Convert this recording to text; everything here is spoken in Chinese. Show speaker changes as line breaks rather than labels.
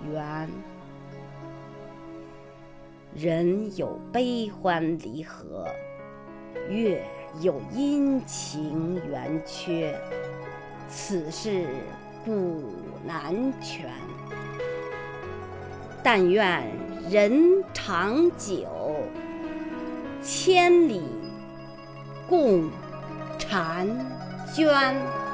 圆。人有悲欢离合，月有阴晴圆缺，此事古难全。但愿人长久，千里共婵娟。